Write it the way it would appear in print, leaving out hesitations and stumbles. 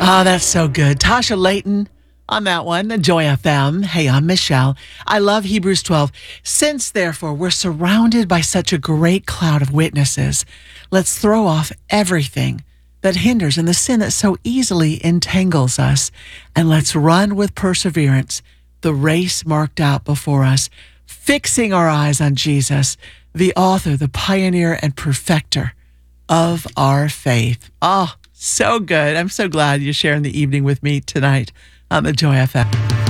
Oh, that's so good. Tasha Layton on that one, Joy FM. Hey, I'm Michelle. I love Hebrews 12. Since, therefore, we're surrounded by such a great cloud of witnesses, let's throw off everything that hinders and the sin that so easily entangles us, and let's run with perseverance the race marked out before us, fixing our eyes on Jesus, the author, the pioneer, and perfecter of our faith. Oh, so good. I'm so glad you're sharing the evening with me tonight on the Joy FM.